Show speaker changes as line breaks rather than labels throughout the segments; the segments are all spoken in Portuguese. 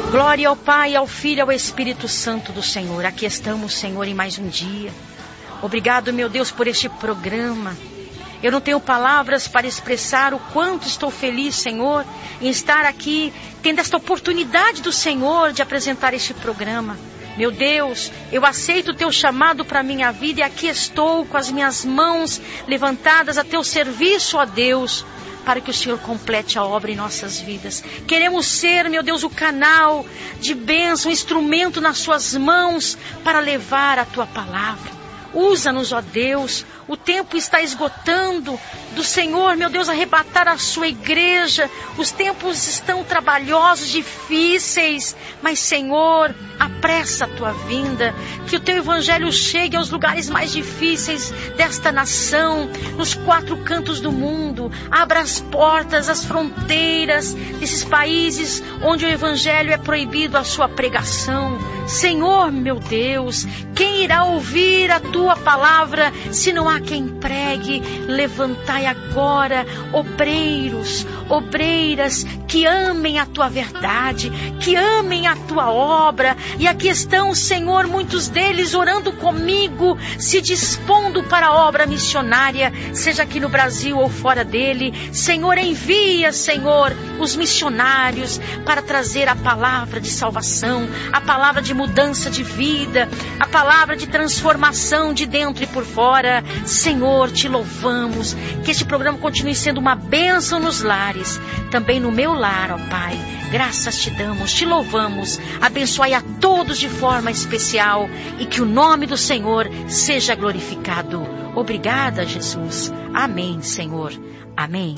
Glória ao Pai, ao Filho e ao Espírito Santo do Senhor. Aqui estamos, Senhor, em mais um dia. Obrigado, meu Deus, por este programa. Eu não tenho palavras para expressar o quanto estou feliz, Senhor, em estar aqui, tendo esta oportunidade do Senhor de apresentar este programa. Meu Deus, eu aceito o Teu chamado para a minha vida e aqui estou com as minhas mãos levantadas a Teu serviço, ó Deus, para que o Senhor complete a obra em nossas vidas. Queremos ser, meu Deus, o canal de bênção, um instrumento nas Suas mãos para levar a Tua palavra. Usa-nos, ó Deus, o tempo está esgotando do Senhor, meu Deus, arrebatar a sua igreja. Os tempos estão trabalhosos, difíceis, mas Senhor, apressa a tua vinda, que o teu evangelho chegue aos lugares mais difíceis desta nação, nos 4 cantos do mundo. Abra as portas, as fronteiras desses países onde o evangelho é proibido a sua pregação. Senhor, meu Deus, quem irá ouvir a tua palavra se não há quem pregue? Levantai agora obreiros, obreiras que amem a tua verdade, que amem a tua obra. E aqui estão, Senhor, muitos deles orando comigo, se dispondo para a obra missionária, seja aqui no Brasil ou fora dele. Senhor, envia, Senhor, os missionários para trazer a palavra de salvação, a palavra de mudança de vida, a palavra de transformação de dentro e por fora. Senhor, te louvamos, que este programa continue sendo uma bênção nos lares, também no meu lar, ó Pai. Graças te damos, te louvamos, abençoai a todos de forma especial e que o nome do Senhor seja glorificado. Obrigada, Jesus. Amém, Senhor. Amém.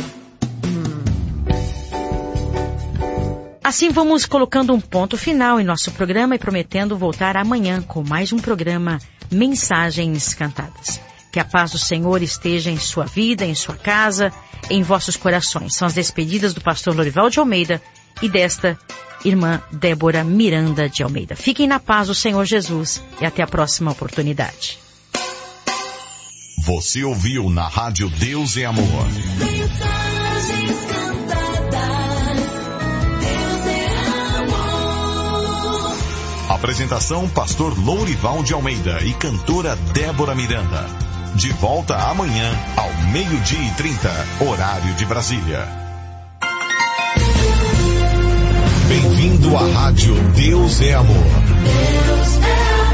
Assim vamos colocando um ponto final em nosso programa e prometendo voltar amanhã com mais um programa Mensagens Cantadas. Que a paz do Senhor esteja em sua vida, em sua casa, em vossos corações. São as despedidas do pastor Lorival de Almeida e desta irmã Débora Miranda de Almeida. Fiquem na paz do Senhor Jesus e até a próxima oportunidade.
Você ouviu na Rádio Deus é Amor.
Mensagens Cantadas, Deus é amor.
Apresentação pastor Lorival de Almeida e cantora Débora Miranda. De volta amanhã ao 12:30, horário de Brasília. Bem-vindo à Rádio Deus é Amor.
Deus é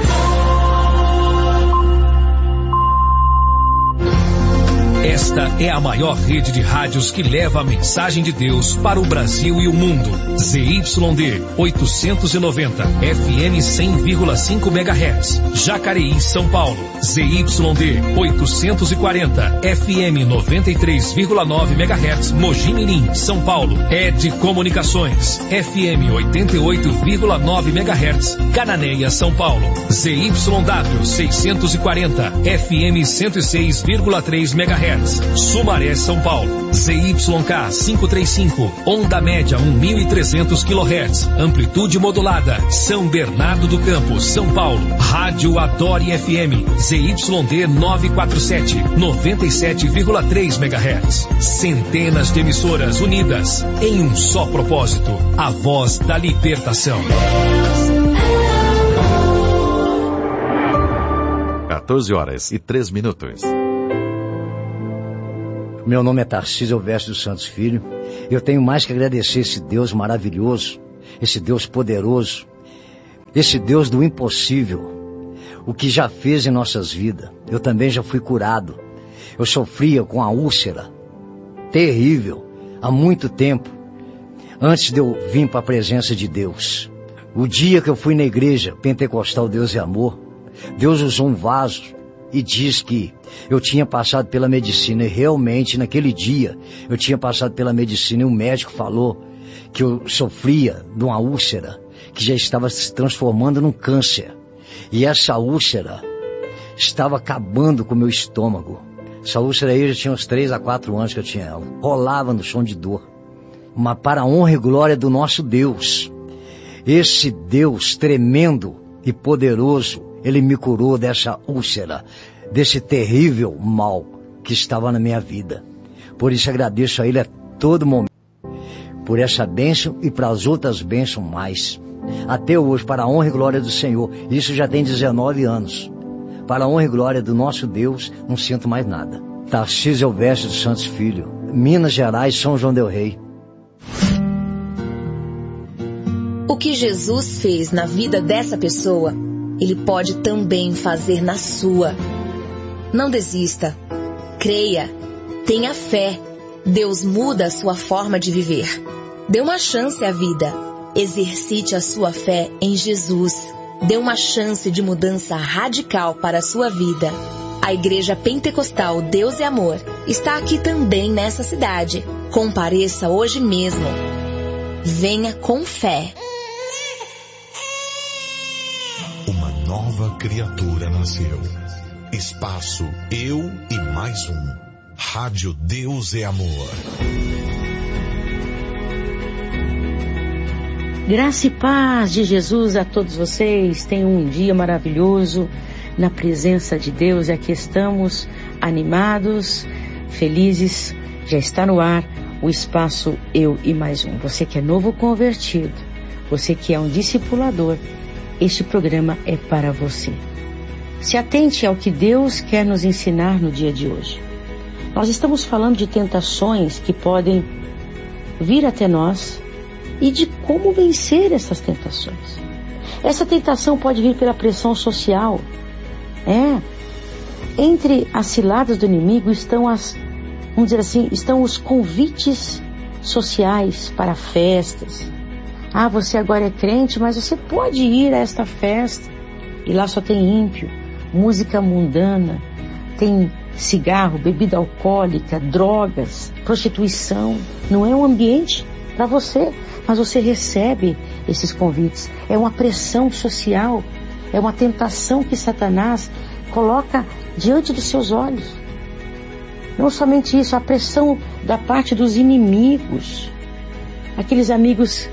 Esta é a maior rede de rádios que leva a mensagem de Deus para o Brasil e o mundo. ZYD 890, FM 100,5 MHz. Jacareí, São Paulo. ZYD 840, FM 93,9 MHz. Mogi Mirim, São Paulo. ED Comunicações, FM 88,9 MHz. Cananéia, São Paulo. ZYW 640, FM 106,3 MHz. Sumaré, São Paulo. ZYK 535, onda média 1.300 kHz, amplitude modulada. São Bernardo do Campo, São Paulo. Rádio Adore FM, ZYD 947, 97,3 MHz. Centenas de emissoras unidas em um só propósito, a voz da libertação.
14h03.
Meu nome é Tarcísio Elvésio dos Santos Filho. Eu tenho mais que agradecer esse Deus maravilhoso, esse Deus poderoso, esse Deus do impossível, o que já fez em nossas vidas. Eu também já fui curado. Eu sofria com a úlcera terrível há muito tempo, antes de eu vir para a presença de Deus. O dia que eu fui na igreja pentecostal Deus é Amor, Deus usou um vaso e diz que eu tinha passado pela medicina, e realmente naquele dia eu tinha passado pela medicina, e o médico falou que eu sofria de uma úlcera que já estava se transformando num câncer, e essa úlcera estava acabando com o meu estômago. Essa úlcera aí já tinha uns 3 a 4 anos que eu tinha ela, rolava no chão de dor. Mas para a honra e glória do nosso Deus, esse Deus tremendo e poderoso, Ele me curou dessa úlcera, desse terrível mal que estava na minha vida. Por isso agradeço a Ele a todo momento. por essa bênção e para as outras bênçãos mais. Até hoje, para a honra e glória do Senhor. Isso já tem 19 anos. Para a honra e glória do nosso Deus, não sinto mais nada. Tarcísio Elvésio dos Santos Filho, Minas Gerais, São João del Rei.
O que Jesus fez na vida dessa pessoa, Ele pode também fazer na sua. Não desista. Creia. Tenha fé. Deus muda a sua forma de viver. Dê uma chance à vida. Exercite a sua fé em Jesus. Dê uma chance de mudança radical para a sua vida. A Igreja Pentecostal Deus é Amor está aqui também nessa cidade. Compareça hoje mesmo. Venha com fé.
Uma nova criatura nasceu. Espaço Eu e Mais Um. Rádio Deus é Amor.
Graça e paz de Jesus a todos vocês. Tenham um dia maravilhoso na presença de Deus. E aqui estamos animados, felizes. Já está no ar o espaço Eu e Mais Um. Você que é novo convertido, você que é um discipulador, este programa é para você. Se atente ao que Deus quer nos ensinar no dia de hoje. Nós estamos falando de tentações que podem vir até nós e de como vencer essas tentações. Essa tentação pode vir pela pressão social. Entre as ciladas do inimigo estão vamos dizer assim, estão os convites sociais para festas. Você agora é crente, mas você pode ir a esta festa e lá só tem ímpio, música mundana, tem cigarro, bebida alcoólica, drogas, prostituição. Não é um ambiente para você, mas você recebe esses convites. É uma pressão social, é uma tentação que Satanás coloca diante dos seus olhos. Não somente isso, a pressão da parte dos inimigos, aqueles amigos,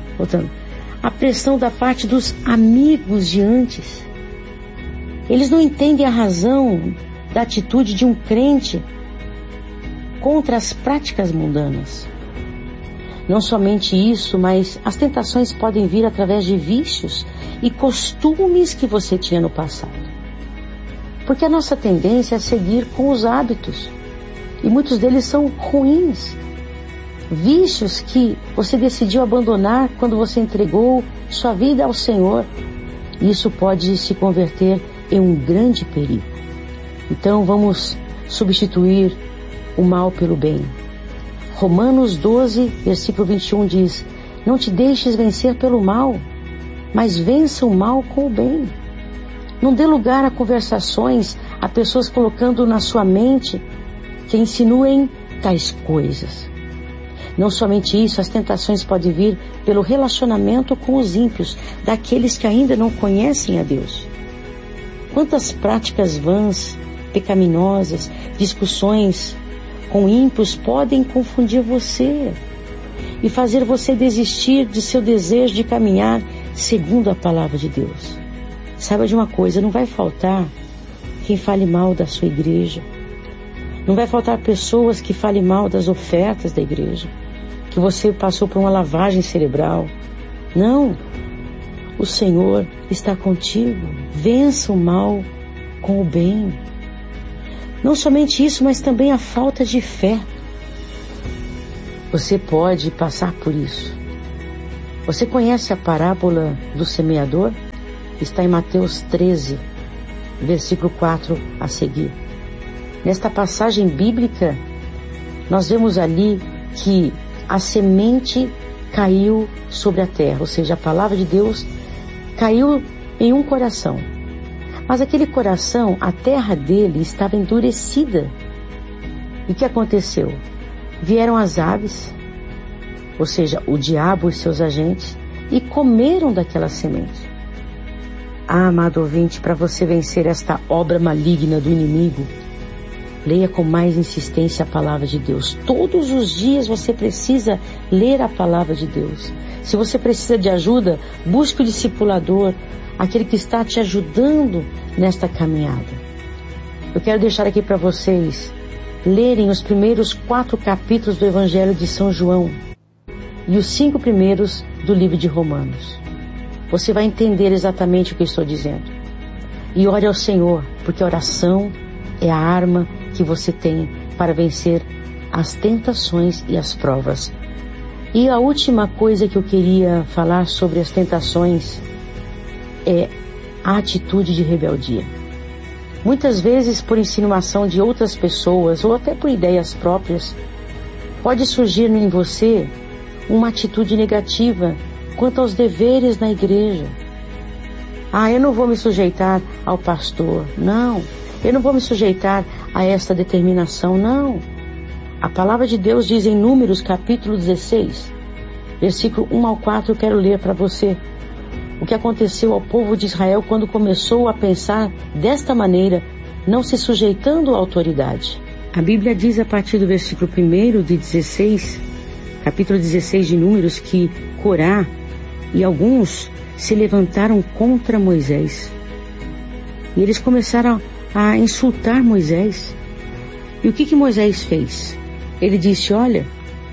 a pressão da parte dos amigos de antes. Eles não entendem a razão da atitude de um crente contra as práticas mundanas. Não somente isso, mas as tentações podem vir através de vícios e costumes que você tinha no passado. Porque a nossa tendência é seguir com os hábitos. E muitos deles são ruins. Vícios que você decidiu abandonar quando você entregou sua vida ao Senhor. Isso pode se converter em um grande perigo. Então vamos substituir o mal pelo bem. Romanos 12, versículo 21 diz: não te deixes vencer pelo mal, mas vença o mal com o bem. Não dê lugar a conversações, a pessoas colocando na sua mente que insinuem tais coisas. Não somente isso, as tentações podem vir pelo relacionamento com os ímpios, daqueles que ainda não conhecem a Deus. Quantas práticas vãs, pecaminosas, discussões com ímpios podem confundir você e fazer você desistir de seu desejo de caminhar segundo a palavra de Deus. Saiba de uma coisa, não vai faltar quem fale mal da sua igreja. Não vai faltar pessoas que falem mal das ofertas da igreja, que você passou por uma lavagem cerebral. Não, o Senhor está contigo. Vença o mal com o bem. Não somente isso, mas também a falta de fé. Você pode passar por isso. Você conhece a parábola do semeador? Está em Mateus 13, versículo 4 a seguir. Nesta passagem bíblica, nós vemos ali que a semente caiu sobre a terra, ou seja, a palavra de Deus caiu em um coração. Mas aquele coração, a terra dele estava endurecida. E o que aconteceu? Vieram as aves, ou seja, o diabo e seus agentes, e comeram daquela semente. Amado ouvinte, para você vencer esta obra maligna do inimigo, leia com mais insistência a palavra de Deus. Todos os dias você precisa ler a palavra de Deus. Se você precisa de ajuda, busque o discipulador, aquele que está te ajudando nesta caminhada. Eu quero deixar aqui para vocês lerem os primeiros 4 capítulos do Evangelho de São João. e os 5 primeiros do livro de Romanos. Você vai entender exatamente o que eu estou dizendo. E ore ao Senhor, porque a oração é a arma que você tem para vencer as tentações e as provas. E a última coisa que eu queria falar sobre as tentações é a atitude de rebeldia. Muitas vezes, por insinuação de outras pessoas ou até por ideias próprias, pode surgir em você uma atitude negativa quanto aos deveres na igreja. Eu não vou me sujeitar ao pastor. Não. Eu não vou me sujeitar a esta determinação. Não. A palavra de Deus diz em Números capítulo 16, versículo 1 ao 4, eu quero ler para você. O que aconteceu ao povo de Israel quando começou a pensar desta maneira, não se sujeitando à autoridade. A Bíblia diz a partir do versículo 1 de 16, capítulo 16 de Números, que Corá e alguns se levantaram contra Moisés. E eles começaram a insultar Moisés. E o que Moisés fez? Ele disse, olha,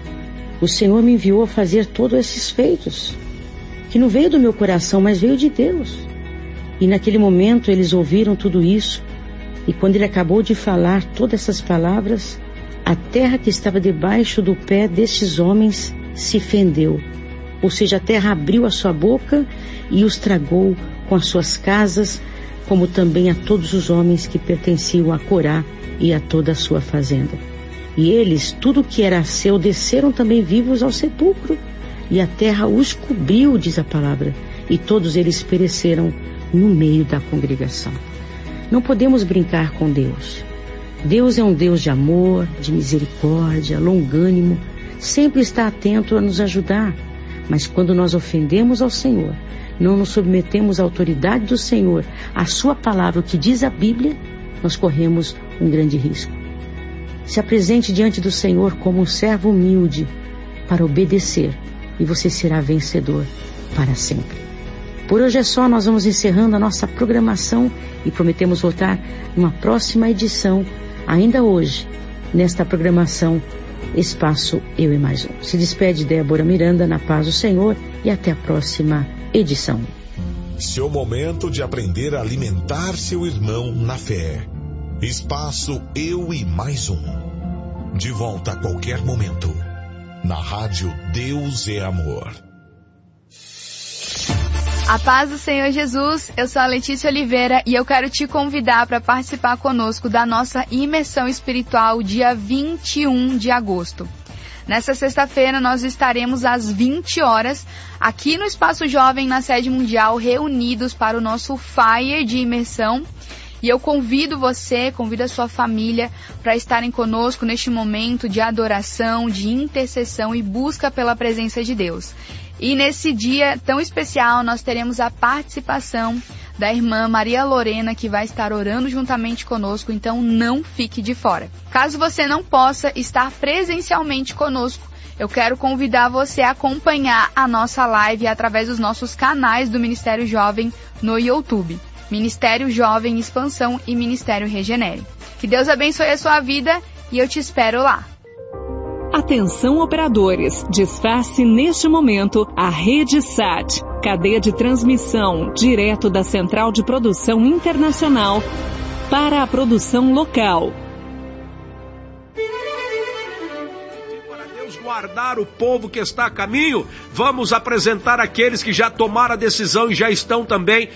o Senhor me enviou a fazer todos esses feitos, que não veio do meu coração, mas veio de Deus. E naquele momento eles ouviram tudo isso, e quando ele acabou de falar todas essas palavras, a terra que estava debaixo do pé destes homens se fendeu. Ou seja, a terra abriu a sua boca e os tragou com as suas casas, como também a todos os homens que pertenciam a Corá e a toda a sua fazenda. E eles, tudo que era seu, desceram também vivos ao sepulcro, e a terra os cobriu, diz a palavra, e todos eles pereceram no meio da congregação. Não podemos brincar com Deus. Deus é um Deus de amor, de misericórdia, longânimo, sempre está atento a nos ajudar. Mas quando nós ofendemos ao Senhor, não nos submetemos à autoridade do Senhor, à sua palavra, o que diz a Bíblia, nós corremos um grande risco. Se apresente diante do Senhor como um servo humilde para obedecer, e você será vencedor para sempre. Por hoje é só, nós vamos encerrando a nossa programação e prometemos voltar numa próxima edição, ainda hoje, nesta programação Espaço Eu e Mais Um. Se despede Débora Miranda, na paz do Senhor, e até a próxima edição.
Seu momento de aprender a alimentar seu irmão na fé. Espaço Eu e Mais Um. De volta a qualquer momento. Na rádio Deus é Amor.
A paz do Senhor Jesus, eu sou a Letícia Oliveira e eu quero te convidar para participar conosco da nossa imersão espiritual dia 21 de agosto. Nessa sexta-feira nós estaremos às 20 horas aqui no Espaço Jovem, na sede mundial, reunidos para o nosso Fire de imersão. E eu convido você, convido a sua família para estarem conosco neste momento de adoração, de intercessão e busca pela presença de Deus. E nesse dia tão especial nós teremos a participação da irmã Maria Lorena, que vai estar orando juntamente conosco, então não fique de fora. Caso você não possa estar presencialmente conosco, eu quero convidar você a acompanhar a nossa live através dos nossos canais do Ministério Jovem no YouTube. Ministério Jovem Expansão e Ministério Regenere. Que Deus abençoe a sua vida e eu te espero lá.
Atenção operadores, desface neste momento a Rede SAT, cadeia de transmissão direto da Central de Produção Internacional para a produção local.
Para Deus guardar o povo que está a caminho, vamos apresentar aqueles que já tomaram a decisão e já estão também